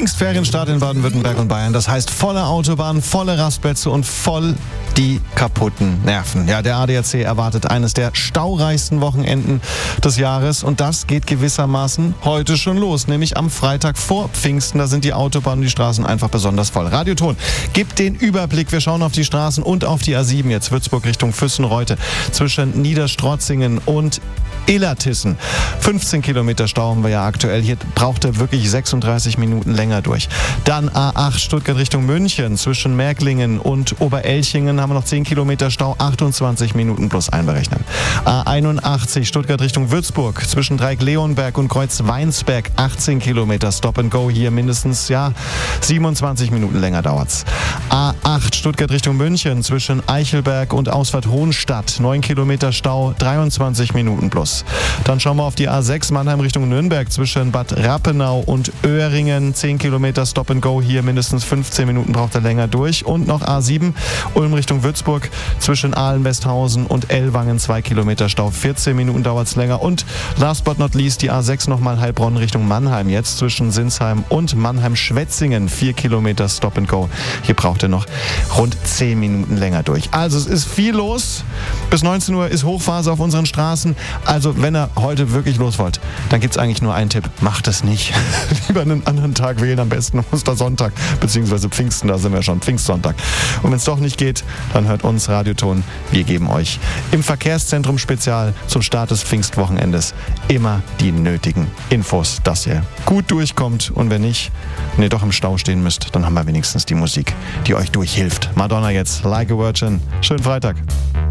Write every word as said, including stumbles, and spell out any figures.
Pfingstferienstart in Baden-Württemberg und Bayern. Das heißt volle Autobahnen, volle Rastplätze und voll die kaputten Nerven. Ja, der A D A C erwartet eines der staureichsten Wochenenden des Jahres und das geht gewissermaßen heute schon los, nämlich am Freitag vor Pfingsten. Da sind die Autobahnen und die Straßen einfach besonders voll. Radioton gibt den Überblick. Wir schauen auf die Straßen und auf die A sieben jetzt. Würzburg Richtung Füssen-Reute zwischen Niederstrotzingen und Illertissen. fünfzehn Kilometer Stau haben wir ja aktuell. Hier braucht er wirklich sechsunddreißig Minuten länger durch. Dann A acht Stuttgart Richtung München. Zwischen Märklingen und Oberelchingen haben wir noch zehn Kilometer Stau, achtundzwanzig Minuten plus einberechnen. A einundachtzig Stuttgart Richtung Würzburg. Zwischen Dreieck-Leonberg und Kreuz-Weinsberg achtzehn Kilometer Stop and Go. Hier mindestens ja siebenundzwanzig Minuten länger dauert's. A acht Stuttgart Richtung München. Zwischen Eichelberg und Ausfahrt Hohenstadt. neun Kilometer Stau, dreiundzwanzig Minuten plus. Dann schauen wir auf die A sechs Mannheim Richtung Nürnberg zwischen Bad Rappenau und Öhringen. zehn Kilometer Stop and Go, hier mindestens fünfzehn Minuten braucht er länger durch. Und noch A sieben Ulm Richtung Würzburg zwischen Ahlen-Westhausen und Ellwangen. zwei Kilometer Stau, vierzehn Minuten dauert es länger. Und last but not least die A sechs nochmal Heilbronn Richtung Mannheim. Jetzt zwischen Sinsheim und Mannheim-Schwetzingen. vier Kilometer Stop and Go. Hier braucht er noch rund zehn Minuten länger durch. Also es ist viel los. Bis neunzehn Uhr ist Hochphase auf unseren Straßen. Also wenn ihr heute wirklich los wollt, dann gibt es eigentlich nur einen Tipp. Macht es nicht. Lieber einen anderen Tag wählen, am besten Ostersonntag, beziehungsweise Pfingsten, da sind wir schon, Pfingstsonntag. Und wenn es doch nicht geht, dann hört uns Radioton. Wir geben euch im Verkehrszentrum Spezial zum Start des Pfingstwochenendes immer die nötigen Infos, dass ihr gut durchkommt. Und wenn nicht, wenn ihr doch im Stau stehen müsst, dann haben wir wenigstens die Musik, die euch durchhilft. Madonna jetzt, Like a Virgin. Schönen Freitag.